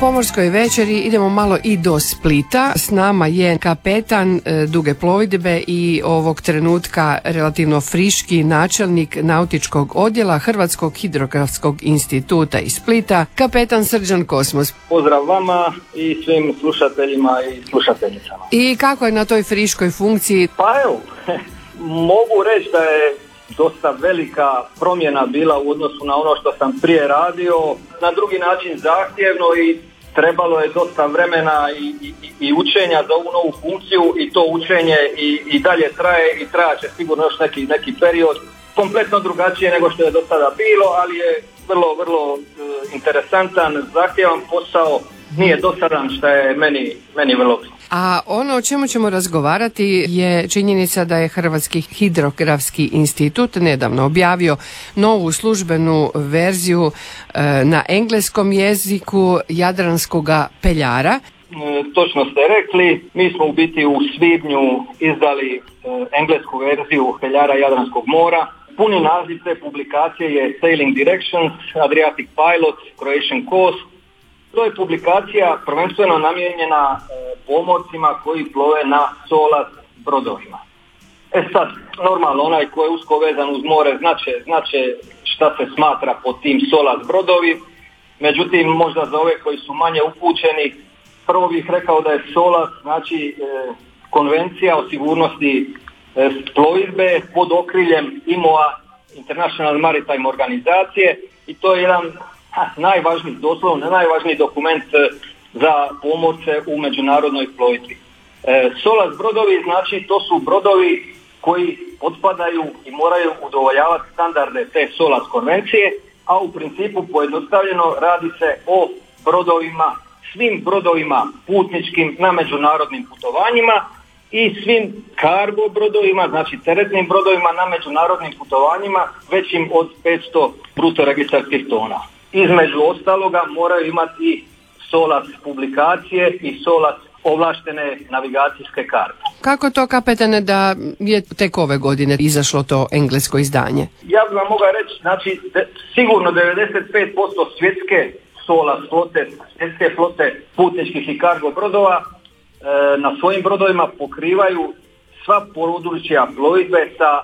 pomorskoj večeri idemo malo i do Splita. S nama je kapetan duge plovidbe i ovog trenutka relativno friški načelnik nautičkog odjela Hrvatskog hidrografskog instituta iz Splita, kapetan Srđan Kosmos. Pozdrav vama i svim slušateljima i slušateljicama. I kako je na toj friškoj funkciji? Pa evo, mogu reći da je dosta velika promjena bila u odnosu na ono što sam prije radio, na drugi način zahtjevno i trebalo je dosta vremena i učenja za ovu novu funkciju i to učenje i dalje traje i trajaće sigurno još neki period, kompletno drugačije nego što je do sada bilo, ali je vrlo interesantan, zahtjevan posao, nije dosadan što je meni vrlo bitno. A ono o čemu ćemo razgovarati je činjenica da je Hrvatski hidrografski institut nedavno objavio novu službenu verziju na engleskom jeziku jadranskoga peljara. Točno ste rekli, mi smo u biti u svibnju izdali englesku verziju peljara Jadranskog mora. Puni naziv te publikacije je Sailing Directions, Adriatic Pilot, Croatian Coast. To je publikacija prvenstveno namijenjena pomorcima koji plove na SOLAS brodovima. Sad, normalno onaj ko je usko vezan uz more znače šta se smatra pod tim SOLAS brodovi, međutim možda za ove koji su manje upućeni, prvo bih rekao da je SOLAS znači konvencija o sigurnosti plovidbe pod okriljem IMO-a, International Maritime Organizacije, i to je jedan najvažniji dokument za pomorce u međunarodnoj plovidbi. SOLAS brodovi, znači to su brodovi koji potpadaju i moraju udovoljavati standarde te SOLAS konvencije, a u principu pojednostavljeno radi se o brodovima, svim brodovima putničkim na međunarodnim putovanjima i svim cargo brodovima, znači teretnim brodovima na međunarodnim putovanjima većim od 500 bruto registarskih tona. Između ostaloga moraju imati SOLAS publikacije i SOLAS ovlaštene navigacijske karte. Kako to, kapetane, da je tek ove godine izašlo to englesko izdanje? Ja bih vam mogao reći, znači sigurno 95% svjetske SOLAS flote, svjetske flote putničkih i cargo brodova na svojim brodovima pokrivaju sva područja plovidbe sa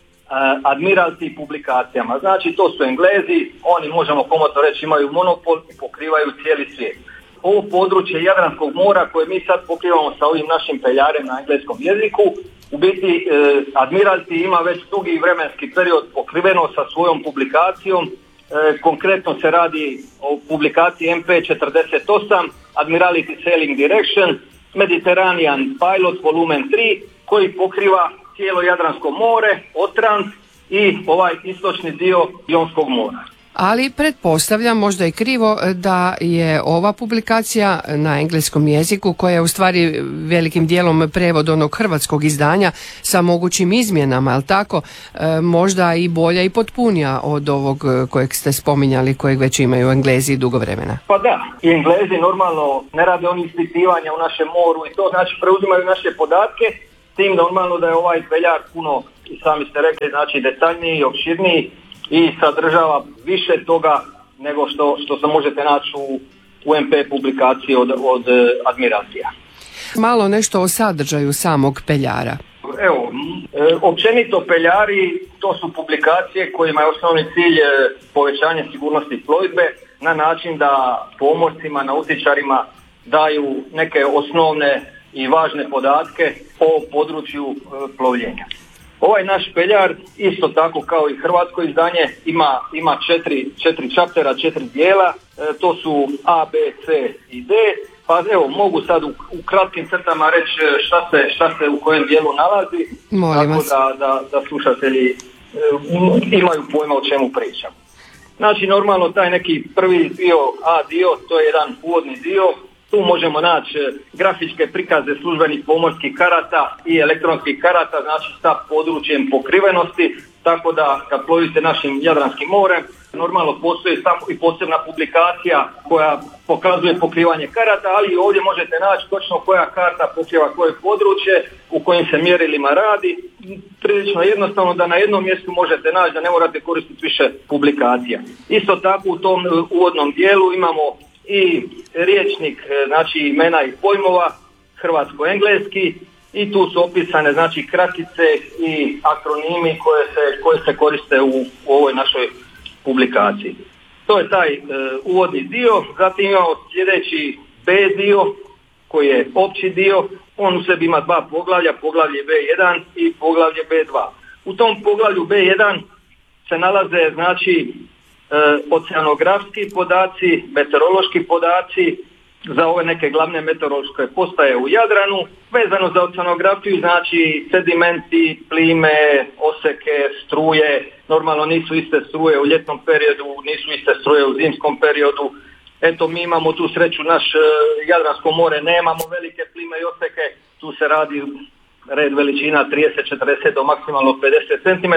Admiralty publikacijama. Znači to su Englezi, oni možemo komotno reći imaju monopol i pokrivaju cijeli svijet. Ovo područje Jadranskog mora koje mi sad pokrivamo sa ovim našim peljarem na engleskom jeziku, u biti Admiralty ima već dugi vremenski period pokriveno sa svojom publikacijom. Konkretno se radi o publikaciji MP48, Admiralty Sailing Direction, Mediterranean Pilot Volumen 3, koji pokriva cijelo Jadransko more, Otrant i ovaj istočni dio Jonskog mora. Ali pretpostavljam, možda i krivo, da je ova publikacija na engleskom jeziku, koja je u stvari velikim dijelom prevod onog hrvatskog izdanja sa mogućim izmjenama, ali tako, možda i bolja i potpunija od ovog kojeg ste spominjali, kojeg već imaju Englezi dugo vremena. Pa da, i Englezi normalno ne rade oni ispitivanja u našem moru i to, znači preuzimaju naše podatke, tim normalno da je ovaj peljar puno, i sami ste rekli, znači detaljniji i opširniji i sadržava više toga nego što se možete naći u MP publikaciji od Admiraltija. Malo nešto o sadržaju samog peljara. Evo, općenito peljari to su publikacije kojima je osnovni cilj povećanje sigurnosti plovidbe na način da pomorcima, nautičarima daju neke osnovne i važne podatke o području plovljenja. Ovaj naš peljar, isto tako kao i hrvatsko izdanje, ima četiri čaptera, 4 dijela, to su A, B, C i D, pa evo mogu sad u kratkim crtama reći šta se u kojem dijelu nalazi, tako da slušatelji imaju pojma o čemu pričam. Znači normalno taj neki prvi dio, A dio, to je jedan uvodni dio. Tu možemo naći grafičke prikaze službenih pomorskih karata i elektronskih karata, znači sa područjem pokrivenosti, tako da kad plovite našim Jadranskim morem, normalno postoji samo i posebna publikacija koja pokazuje pokrivanje karata, ali i ovdje možete naći točno koja karta pokriva koje područje, u kojim se mjerilima radi. Prilično jednostavno da na jednom mjestu možete naći, da ne morate koristiti više publikacija. Isto tako u tom uvodnom dijelu imamo i riječnik, znači imena i pojmova, hrvatsko-engleski, i tu su opisane znači kratice i akronimi koje se koriste u ovoj našoj publikaciji. To je taj uvodni dio. Zatim imamo sljedeći B dio koji je opći dio. On u sebi ima dva poglavlja, poglavlje B1 i poglavlje B2. U tom poglavlju B1 se nalaze znači oceanografski podaci, meteorološki podaci za ove neke glavne meteorološke postaje u Jadranu. Vezano za oceanografiju znači sedimenti, plime, oseke, struje. Normalno nisu iste struje u ljetnom periodu, nisu iste struje u zimskom periodu. Eto, mi imamo tu sreću, naš Jadransko more, nemamo velike plime i oseke, tu se radi red veličina 30-40 do maksimalno 50 cm.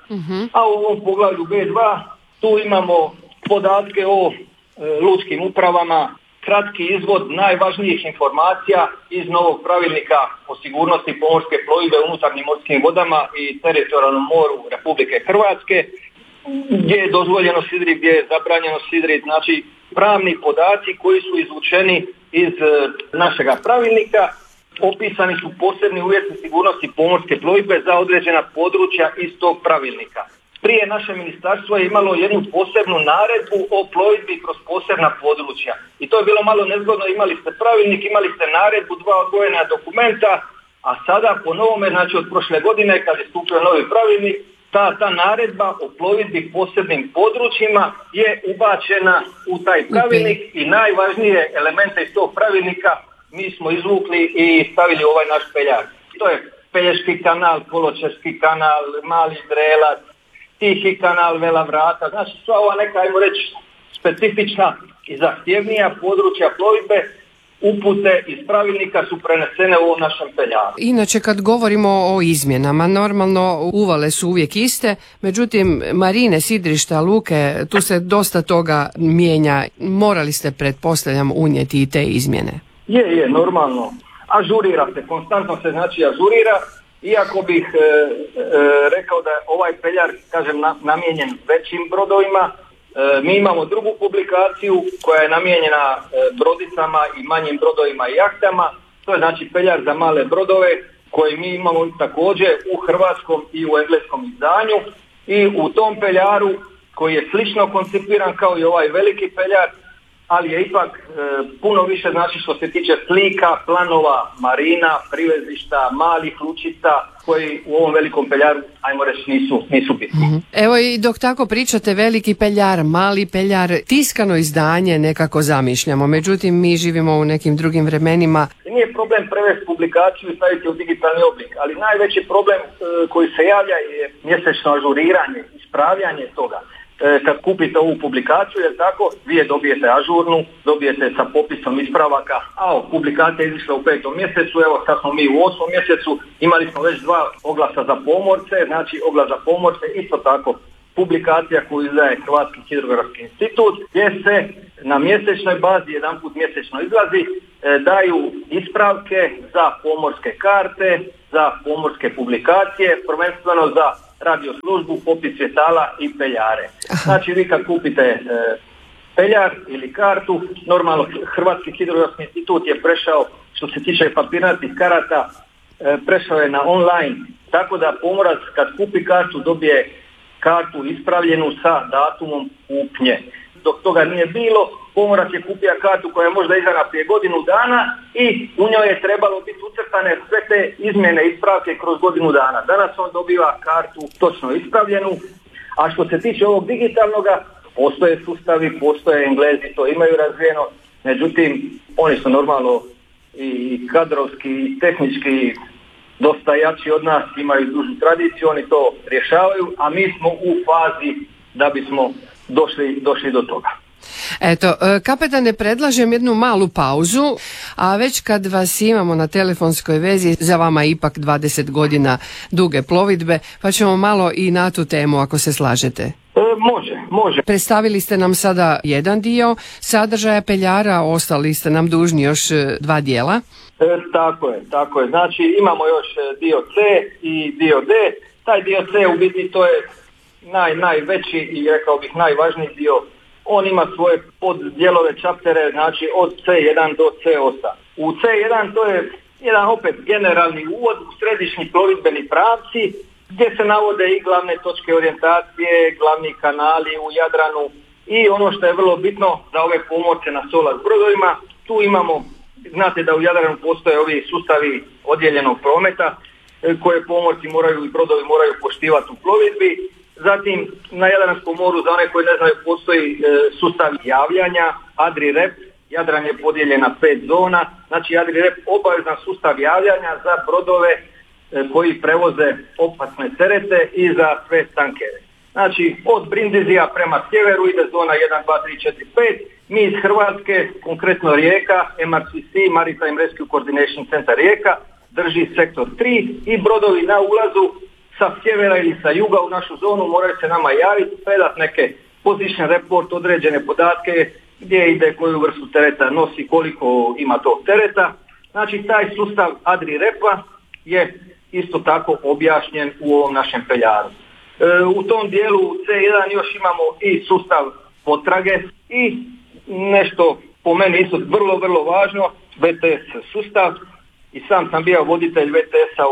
A u ovom poglavlju B2 tu imamo podatke o lučkim upravama, kratki izvod najvažnijih informacija iz novog pravilnika o sigurnosti pomorske plovidbe u unutarnjim morskim vodama i teritorijalnom moru Republike Hrvatske, gdje je dozvoljeno sidrit, gdje je zabranjeno sidrit, znači pravni podaci koji su izvučeni iz našega pravilnika. Opisani su posebni uvjeti sigurnosti pomorske plovidbe za određena područja iz tog pravilnika. Prije naše ministarstvo je imalo jednu posebnu naredbu o plovidbi kroz posebna područja. I to je bilo malo nezgodno, imali ste pravilnik, imali ste naredbu, dva odvojena dokumenta, a sada po novome, znači od prošle godine kad je stupio novi pravilnik, ta naredba o plovidbi posebnim područjima je ubačena u taj pravilnik i najvažnije elemente iz tog pravilnika mi smo izvukli i stavili ovaj naš peljar. To je Pelješki kanal, Koločeški kanal, Mali Drelac, Tihi kanal, Vela Vrata, znači sva ova neka, ajmo reći, specifična i zahtjevnija područja plovidbe, upute iz pravilnika su prenesene u ovom našem peljaru. Inače, kad govorimo o izmjenama, normalno uvale su uvijek iste, međutim marine, sidrišta, luke, tu se dosta toga mijenja. Morali ste, pretpostavljam, unijeti i te izmjene. Je, normalno. Ažurira se, konstantno se znači ažurira. Iako bih rekao da je ovaj peljar, kažem, namijenjen većim brodovima, mi imamo drugu publikaciju koja je namijenjena brodicama i manjim brodovima i jahtama. To je znači peljar za male brodove koji mi imamo također u hrvatskom i u engleskom izdanju. I u tom peljaru koji je slično koncipiran kao i ovaj veliki peljar, ali je ipak puno više znači što se tiče slika, planova, marina, privezišta, malih lučica koji u ovom velikom peljaru, ajmo reći, nisu bitni. Evo i dok tako pričate, veliki peljar, mali peljar, tiskano izdanje nekako zamišljamo, međutim mi živimo u nekim drugim vremenima. Nije problem prevesti publikaciju i staviti u digitalni oblik, ali najveći problem koji se javlja je mjesečno ažuriranje, ispravljanje toga. Kad kupite ovu publikaciju, jer tako, vi je dobijete ažurnu, dobijete sa popisom ispravaka, a publikacija je izišla u 5. mjesecu, evo sad smo mi u 8. mjesecu, imali smo već 2 oglasa za pomorce, znači oglas za pomorce, isto tako publikacija koju izdaje Hrvatski hidrografski institut, gdje se na mjesečnoj bazi, jedanput mjesečno izlazi, daju ispravke za pomorske karte, za pomorske publikacije, prvenstveno za radio službu, popis svjetala i peljare. Znači vi kad kupite peljar ili kartu, normalno Hrvatski hidrografski institut je prešao, što se tiče papirnatih karata, prešao je na online, tako da pomorac kad kupi kartu dobije kartu ispravljenu sa datumom kupnje. Dok toga nije bilo, pomorac je kupio kartu koja je možda izdana prije godinu dana i u njoj je trebalo biti ucrtane sve te izmjene ispravke kroz godinu dana. Danas on dobiva kartu točno ispravljenu, a što se tiče ovog digitalnoga, postoje sustavi, postoje Englezi, to imaju razvijeno, međutim oni su normalno i kadrovski i tehnički dosta jači od nas, imaju dužu tradiciju, oni to rješavaju, a mi smo u fazi da bismo došli do toga. Eto, kapetane, predlažem jednu malu pauzu, a već kad vas imamo na telefonskoj vezi, za vama ipak 20 godina duge plovidbe, pa ćemo malo i na tu temu, ako se slažete. Može. Predstavili ste nam sada jedan dio sadržaja peljara, ostali ste nam dužni još 2 dijela. Tako je. Znači imamo još dio C i dio D. Taj dio C u biti to je najveći i rekao bih najvažniji dio on ima svoje poddijelove chaptere, znači od C1 do C8. U C1 to je jedan opet generalni uvod u središnji plovidbeni pravci gdje se navode i glavne točke orijentacije, glavni kanali u Jadranu i ono što je vrlo bitno za ove pomorce na solar brodovima, tu imamo, znate da u Jadranu postoje ovi sustavi odjeljenog prometa koje pomorci moraju i brodovi moraju poštivati u plovidbi. Zatim na Jadranskom moru, za one koji ne znaju, postoji sustav javljanja, ADRI-REP, Jadran je podijeljen na 5 zona, znači ADRI-REP obavezan sustav javljanja za brodove koji prevoze opasne terete i za sve tankere. Znači od Brindizija prema sjeveru ide zona 1, 2, 3, 4, 5, mi iz Hrvatske, konkretno Rijeka, MRCC, Maritime Rescue Coordination Center Rijeka, drži sektor 3 i brodovi na ulazu sa sjevera ili sa juga u našu zonu moraju se nama javiti, predati neke position report, određene podatke gdje ide, koju vrstu tereta nosi, koliko ima tog tereta. Znači taj sustav ADRI-REP-a je isto tako objašnjen u ovom našem peljaru. U tom dijelu C1 još imamo i sustav potrage i nešto po meni isto vrlo, vrlo važno, VTS sustav. I sam bio voditelj VTS-a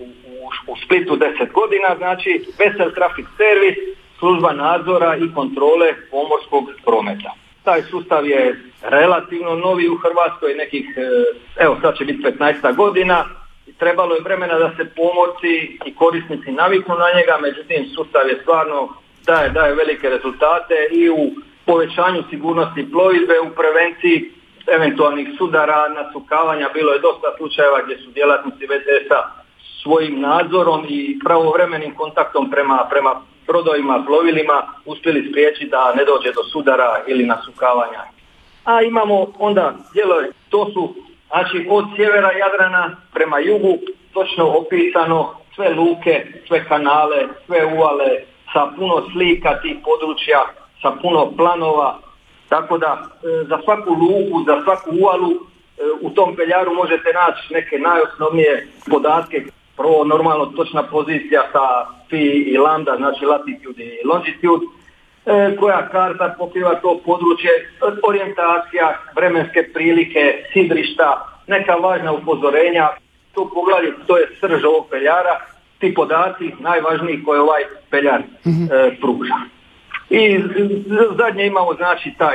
u Splitu 10 godina, znači Vessel Traffic Service, služba nadzora i kontrole pomorskog prometa. Taj sustav je relativno novi u Hrvatskoj, nekih, evo sad će biti 15 godina. Trebalo je vremena da se pomorci i korisnici naviknu na njega, međutim sustav je stvarno daje velike rezultate i u povećanju sigurnosti plovidbe, u prevenciji eventualnih sudara, nasukavanja. Bilo je dosta slučajeva gdje su djelatnici VTS-a svojim nadzorom i pravovremenim kontaktom prema brodovima, plovilima uspjeli spriječiti da ne dođe do sudara ili nasukavanja. A imamo onda dijelove, to su znači od sjevera Jadrana prema jugu točno opisano sve luke, sve kanale, sve uvale sa puno slika tih područja, sa puno planova. Tako da za svaku luku, za svaku uvalu u tom peljaru možete naći neke najosnovnije podatke. Prvo normalno točna pozicija sa pi i lambda, znači latitude i longitude, koja karta pokriva to područje, orijentacija, vremenske prilike, sidrišta, neka važna upozorenja. To poglavlje, to je srž ovog peljara, ti podaci najvažniji koje ovaj peljar pruža. I zadnje imamo znači taj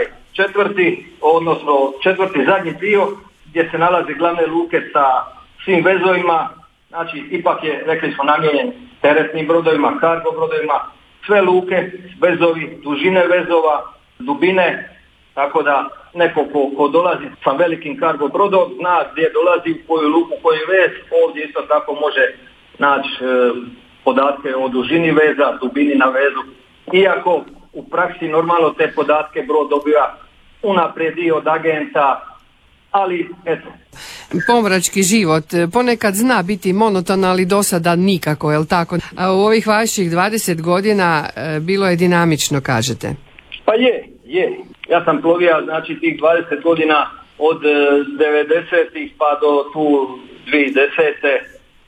četvrti zadnji dio gdje se nalaze glavne luke sa svim vezovima, znači ipak je, rekli smo, namijenjen teretnim brodovima, kargo brodovima, sve luke, vezovi, dužine vezova, dubine, tako da neko ko dolazi sa velikim kargo brodom zna gdje dolazi, u koju luku, koji vez, ovdje isto tako može naći podatke o dužini veza, dubini na vezu, iako u praksi normalno te podatke brod dobiva unaprijed i od agenta, ali eto. Pomorački život ponekad zna biti monoton, ali do sada nikako, je li tako? A u ovih vaših 20 godina bilo je dinamično, kažete? Pa je. Ja sam plovio znači tih 20 godina od 90-ih pa do tu 2010.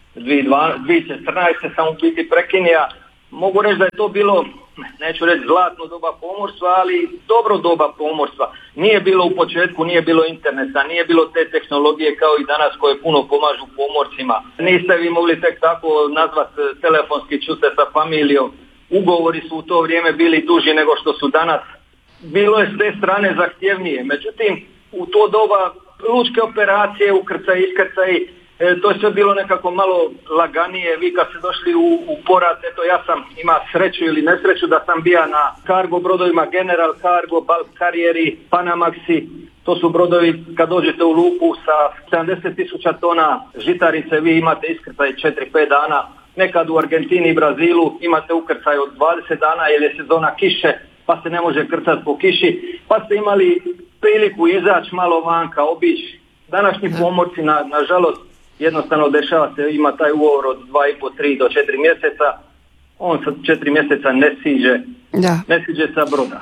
2014. sam u biti prekinija. Mogu reći da je to bilo, neću reći zlatno doba pomorstva, ali dobro doba pomorstva. Nije bilo u početku, nije bilo interneta, nije bilo te tehnologije kao i danas koje puno pomažu pomorcima. Niste vi mogli tek tako nazvat telefonski, čute sa familijom. Ugovori su u to vrijeme bili duži nego što su danas. Bilo je s te strane zahtjevnije. Međutim, u to doba lučke operacije, ukrcaj, iskrcaj, to je sve bilo nekako malo laganije. Vi kad ste došli u porat, eto ja sam ima sreću ili nesreću da sam bio na kargo brodovima General Cargo, Bulk Carrieri, Panamaxi. To su brodovi kad dođete u luku sa 70.000 tona žitarice, vi imate iskrcaj 4-5 dana. Nekad u Argentini i Brazilu imate ukrcaj od 20 dana jer je sezona kiše, pa se ne može krcati po kiši, pa ste imali priliku izaći malo vanka, obići. Današnji pomorci, nažalost, jednostavno dešava se, ima taj ugovor od 2,5, 3 do 4 mjeseca, on sa 4 mjeseca ne siđe sa broda.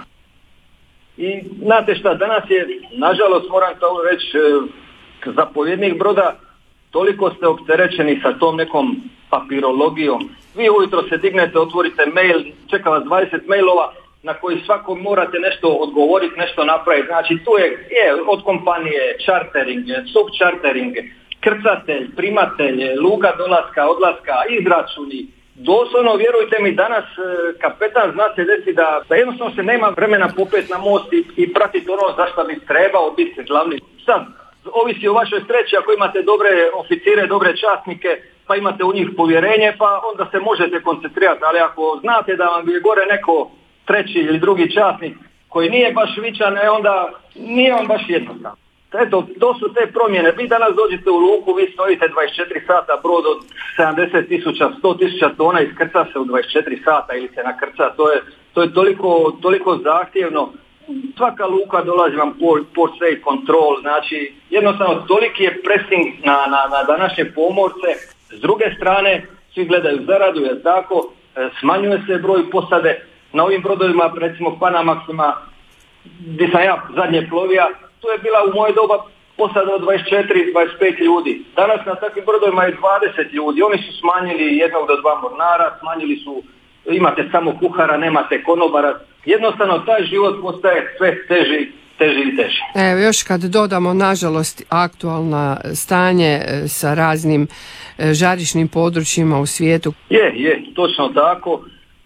I znate šta, danas je, nažalost moram to reći, zapovjednik broda, toliko ste opterećeni sa tom nekom papirologijom. Vi ujutro se dignete, otvorite mail, čeka vas 20 mailova, na koji svakom morate nešto odgovoriti, nešto napraviti. Znači tu je od kompanije chartering, subchartering, krcatelj, primatelj, luka dolaska, odlaska, izračuni. Doslovno, vjerujte mi, danas kapetan zna se desi da jednostavno se nema vremena popet na most i pratiti ono za što bi trebao biti glavni. Sad, ovisi o vašoj sreći, ako imate dobre oficire, dobre časnike, pa imate u njih povjerenje, pa onda se možete koncentrirati. Ali ako znate da vam je gore neko treći ili drugi časnik koji nije baš vičan, onda nije on baš jednostavno. Eto, to su te promjene. Vi danas dođete u luku, vi stojite 24 sata, brod od 70.000, 100.000 tona iskrca se u 24 sata ili se nakrca. To je toliko zahtjevno. Svaka luka dolazi vam port safe control, znači jednostavno toliki je pressing na današnje pomorce. S druge strane, svi gledaju zaradu, jer tako, smanjuje se broj posade. Na ovim brodovima, recimo Panamaxima, gdje sam ja zadnje plovija, to je bila u moje doba posada od 24-25 ljudi. Danas na takvim brodovima je 20 ljudi. Oni su smanjili 1 do 2 mornara, smanjili su, imate samo kuhara, nemate konobara. Jednostavno taj život postaje sve teži i teži. Evo još kad dodamo nažalost aktualno stanje sa raznim žarišnim područjima u svijetu. Je, točno tako.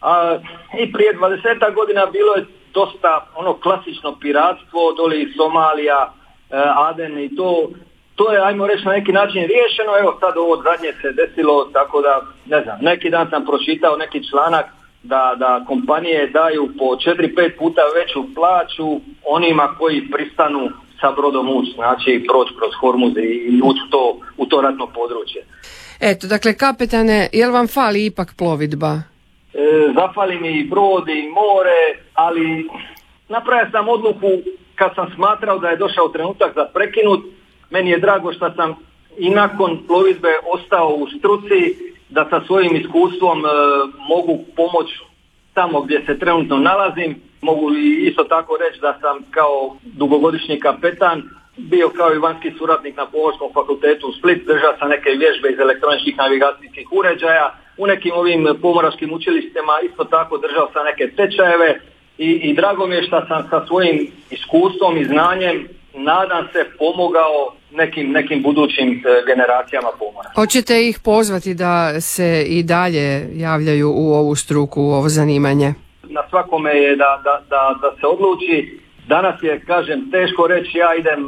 I prije 20 godina bilo je dosta ono klasično piratstvo, doli Somalija, Aden i to je, ajmo reći, na neki način riješeno. Evo sad ovo zadnje se desilo, tako da, ne znam, neki dan sam pročitao neki članak da kompanije daju po 4-5 puta veću plaću onima koji pristanu sa brodom ući, znači proći kroz Hormuz i ući u to ratno područje. Eto, dakle, kapetane, jel vam fali ipak plovidba? Zafali mi i brod i more, ali napravio sam odluku kad sam smatrao da je došao trenutak za prekinut. Meni je drago što sam i nakon plovidbe ostao u struci, da sa svojim iskustvom mogu pomoći tamo gdje se trenutno nalazim. Mogu isto tako reći da sam kao dugogodišnji kapetan bio kao i vanjski suradnik na Pomorskom fakultetu u Split, držao sam neke vježbe iz elektroničkih navigacijskih uređaja. U nekim ovim pomoračkim učilištima isto tako držao sam neke tečajeve i drago mi je što sam sa svojim iskustvom i znanjem, nadam se, pomogao nekim budućim generacijama pomoraca. Hoćete ih pozvati da se i dalje javljaju u ovu struku, u ovo zanimanje? Na svakome je da se odluči. Danas je, kažem, teško reći ja idem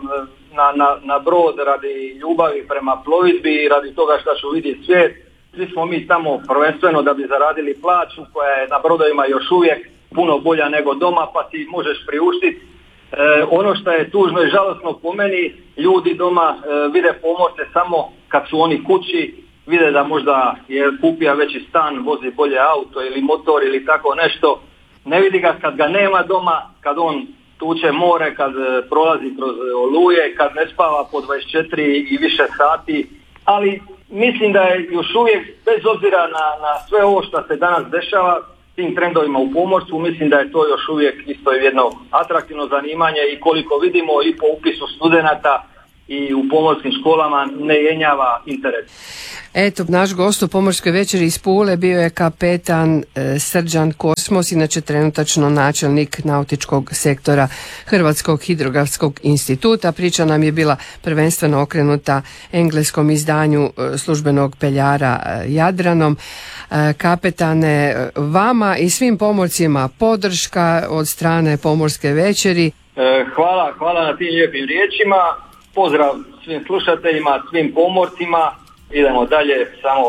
na brod radi ljubavi prema plovidbi i radi toga što ću vidjeti svijet. Svi smo mi tamo prvenstveno da bi zaradili plaću koja je na brodovima još uvijek puno bolja nego doma, pa ti možeš priuštiti. Ono što je tužno i žalosno po meni, ljudi doma vide pomorce samo kad su oni kući, vide da možda je kupio veći stan, vozi bolje auto ili motor ili tako nešto. Ne vidi ga kad ga nema doma, kad on tuče more, kad prolazi kroz oluje, kad ne spava po 24 i više sati. Ali mislim da je još uvijek, bez obzira na sve ovo što se danas dešava, tim trendovima u pomorstvu, mislim da je to još uvijek isto jedno atraktivno zanimanje i koliko vidimo i po upisu studenata i u pomorskim školama ne jenjava interes. Eto, naš gost u Pomorskoj večeri iz Pule bio je kapetan Srđan Kosmos, inače trenutačno načelnik nautičkog sektora Hrvatskog hidrografskog instituta. Priča nam je bila prvenstveno okrenuta engleskom izdanju službenog peljara Jadranom. Kapetane, vama i svim pomorcima podrška od strane Pomorske večeri. Hvala na tim lijepim riječima. Pozdrav svim slušateljima, svim pomorcima. Idemo dalje, samo